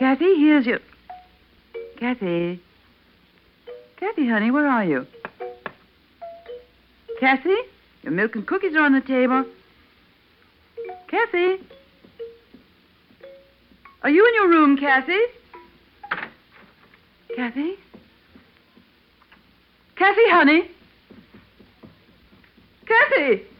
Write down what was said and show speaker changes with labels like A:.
A: Kathy, here's your... Kathy. Kathy, honey, where are you? Kathy? Your milk and cookies are on the table. Kathy? Are you in your room, Kathy? Kathy? Kathy, honey? Kathy!